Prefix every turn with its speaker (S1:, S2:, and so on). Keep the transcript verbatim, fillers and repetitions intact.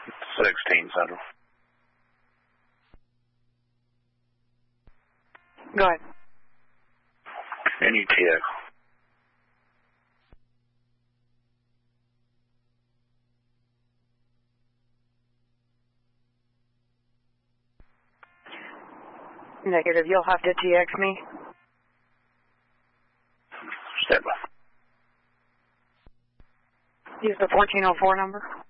S1: sixteen Central.
S2: Go ahead.
S1: N U T X.
S2: Negative. You'll have to T X me.
S1: Stand by.
S2: Use the fourteen oh four number.